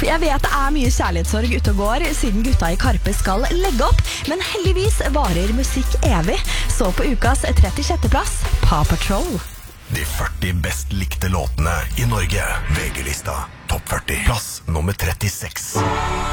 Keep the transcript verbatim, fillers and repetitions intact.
Jeg vet det er mye kjærlighetssorg ute og går siden gutta i Karpe skal legge opp, men heldigvis varer musikk evig. Så på ukas trettisjette plass, Paw Patrol. De førti best likte låtene i Norge. V G-lista Topp førti. Plass nummer trettiseks.